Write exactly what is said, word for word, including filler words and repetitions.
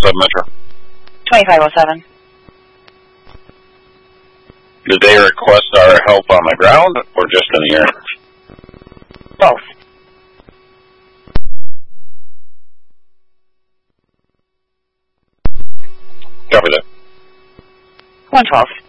seven Metro? twenty-five oh seven. Did they request our help on the ground or just in the air? Both. Copy that. one twelve.